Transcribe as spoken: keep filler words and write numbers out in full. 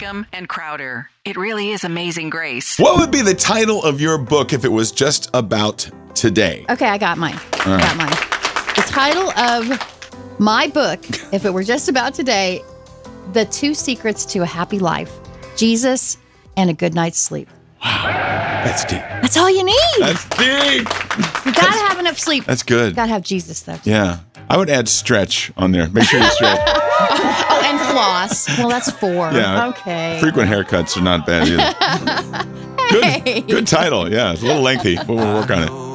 Wickham and Crowder. It really is Amazing Grace. What would be the title of your book if it was just about today? Okay, I got mine. All I right. got mine. The title of my book, if it were just about today, The Two Secrets to a Happy Life, Jesus and a Good Night's Sleep. That's deep. That's all you need. That's deep. You got to have enough sleep. That's good. You got to have Jesus, though. Yeah. I would add stretch on there. Make sure you stretch. Oh, and floss. Well, that's four. Yeah. Okay. Frequent haircuts are not bad either. Hey. Good, good title. Yeah, it's a little lengthy, but we'll work on it.